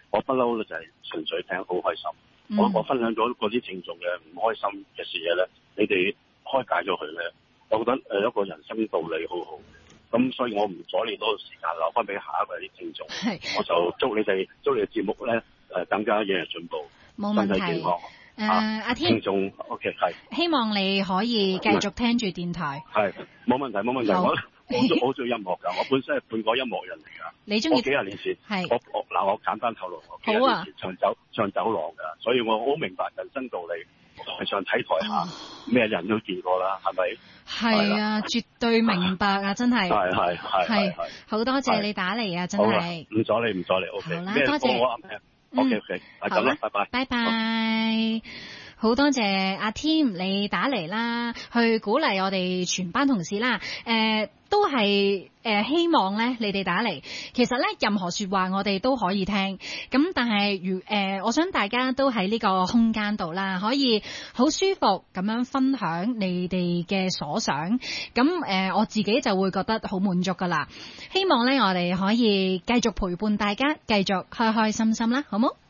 我不嬲咧就係純粹聽好開心。我分享咗嗰啲聽眾嘅唔開心嘅事嘢咧，你哋開解咗佢咧，我覺得一個人生道理好好。咁所以我唔阻你多個時間，留翻俾下一位啲聽眾。我就祝你哋節目咧更加惹人進步，身體健康。 阿天， 聽眾 OK 係。 希望你可以繼續聽住電台。 係冇問題冇問題。我做音樂㗎，我本身係半個音樂人嚟㗎。 你中意？ 我幾廿年前係我簡單透露，我幾廿年前唱走廊㗎，所以我好明白人生道理。台上睇台下，咩人都見過啦，係咪？ 係啊，絕對明白啊，真係。係，好多謝你打嚟啊，真係。 唔阻你 OK。 好啦，多謝。 OK， 咁啦，拜拜。 拜拜。好多謝阿 Tim 你打嚟啦，去鼓勵我哋全班同事啦。都係希望咧，你哋打嚟。其實咧，任何說話我哋都可以聽。咁但係我想大家都喺呢個空間度啦，可以好舒服咁樣分享你哋嘅所想。咁我自己就會覺得好滿足噶啦。希望咧，我哋可以繼續陪伴大家，繼續開開心心啦，好冇？